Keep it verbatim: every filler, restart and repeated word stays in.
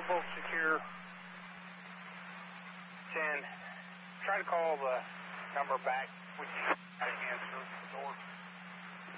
Bravo secure. ten. Try to call the number back. We can't answer the door.